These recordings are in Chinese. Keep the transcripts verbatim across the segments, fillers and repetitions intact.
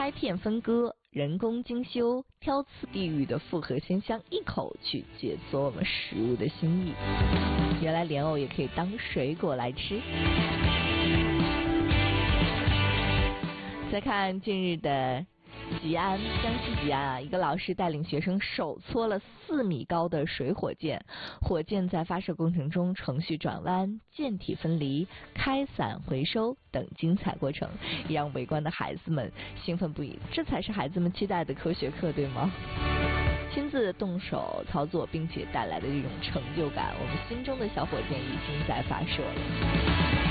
拍片分割、人工精修、挑刺地域的复合鲜香，一口去解锁我们食物的心意。原来莲藕也可以当水果来吃。再看近日的吉安，江西吉安啊，一个老师带领学生手搓了四米高的水火箭，火箭在发射过程中程序转弯、箭体分离、开伞回收等精彩过程，也让围观的孩子们兴奋不已。这才是孩子们期待的科学课，对吗？亲自动手操作并且带来的这种成就感，我们心中的小火箭已经在发射了。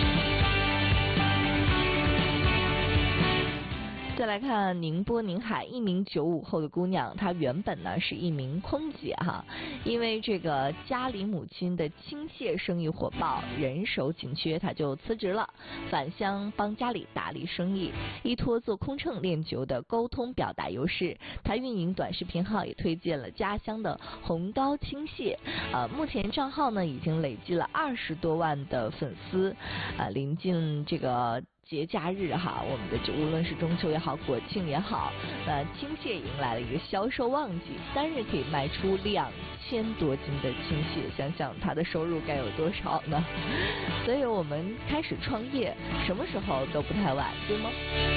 再来看宁波宁海一名九五后的姑娘，她原本呢是一名空姐哈，因为这个家里母亲的轻械生意火爆，人手紧缺，她就辞职了，返乡帮家里打理生意，依托做空乘练就的沟通表达优势，她运营短视频号，也推荐了家乡的红刀轻械，呃，目前账号呢已经累积了二十多万的粉丝，呃，临近这个节假日哈，我们的这无论是中秋也好，国庆也好，呃，轻械迎来了一个销售旺季，单日可以卖出两千多斤的轻械，想想它的收入该有多少呢？所以我们开始创业，什么时候都不太晚，对吗？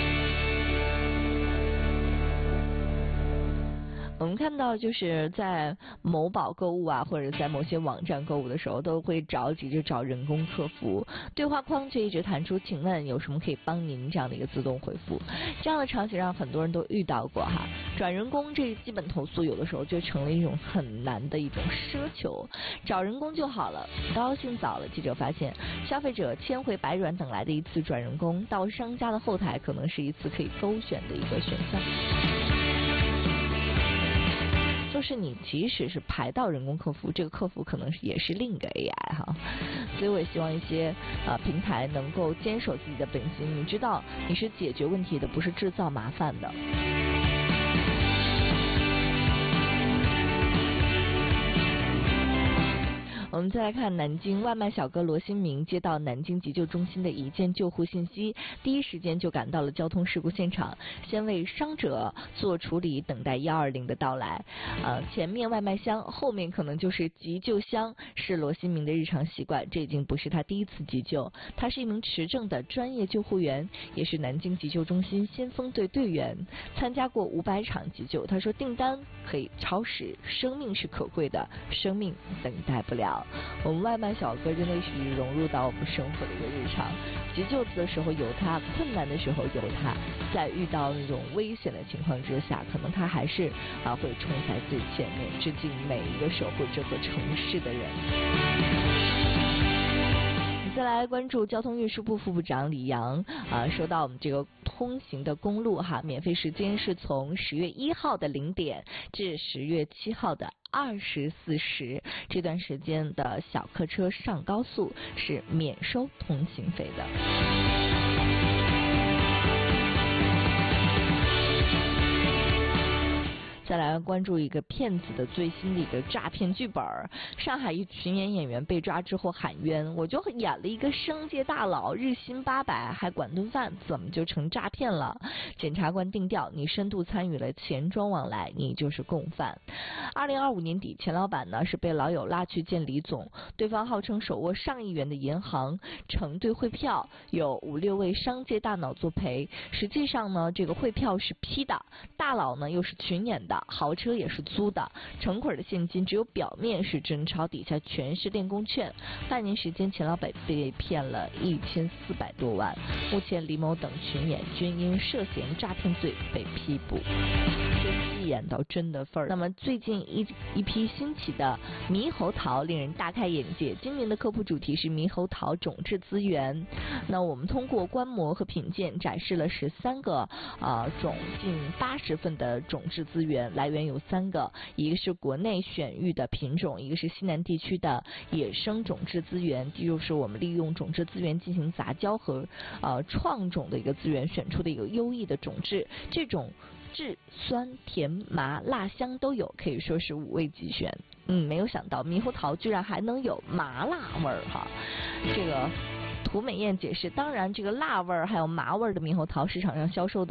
我们看到就是在某宝购物啊，或者在某些网站购物的时候，都会着急着找人工客服，对话框却一直弹出请问有什么可以帮您这样的一个自动回复，这样的场景让很多人都遇到过哈。转人工这基本投诉有的时候就成了一种很难的一种奢求，找人工就好了，高兴早了。记者发现，消费者千回百转等来的一次转人工，到商家的后台可能是一次可以勾选的一个选项。就是你即使是排到人工客服，这个客服可能也是另一个 A I 哈，所以我也希望一些呃平台能够坚守自己的本心，你知道你是解决问题的，不是制造麻烦的。我们再来看南京外卖小哥罗新明接到南京急救中心的一件救护信息，第一时间就赶到了交通事故现场，先为伤者做处理，等待一二零的到来。呃，前面外卖箱，后面可能就是急救箱，是罗新明的日常习惯。这已经不是他第一次急救，他是一名持证的专业救护员，也是南京急救中心先锋队队员，参加过五百场急救。他说，订单可以超时，生命是可贵的，生命等待不了。我们外卖小哥真的是融入到我们生活的一个日常，急救的时候有他，困难的时候有他，在遇到那种危险的情况之下，可能他还是啊会冲在最前面，致敬每一个守护这座城市的人。再来关注交通运输部副部长李阳啊，说到我们这个通行的公路哈，免费时间是从十月一号的零点至十月七号的二十四时，这段时间的小客车上高速是免收通行费的。再来关注一个骗子的最新的一个诈骗剧本。上海一群演演员被抓之后喊冤，我就演了一个商界大佬，日薪八百还管顿饭，怎么就成诈骗了？检察官定调，你深度参与了钱庄往来，你就是共犯。二零二五年底，钱老板呢是被老友拉去见李总，对方号称手握上亿元的银行，承兑汇票，有五六位商界大佬作陪。实际上呢，这个汇票是批的，大佬呢又是群演的。豪车也是租的，成捆的现金只有表面是真钞，底下全是练功券。半年时间，钱老板被骗了一千四百多万。目前李某等群演均因涉嫌诈骗罪被批捕。真戏演到真的份儿。那么最近一一批兴起的猕猴桃令人大开眼界。今年的科普主题是猕猴桃种质资源。那我们通过观摩和品鉴展示了十三个呃种近八十份的种质资源。来源有三个，一个是国内选育的品种，一个是西南地区的野生种质资源，这就是我们利用种质资源进行杂交和呃创种的一个资源选出的一个优异的种质，这种质酸甜麻辣香都有，可以说是五味齐全。嗯，没有想到猕猴桃居然还能有麻辣味儿哈，这个涂美燕解释，当然这个辣味儿还有麻味儿的猕猴桃市场上销售的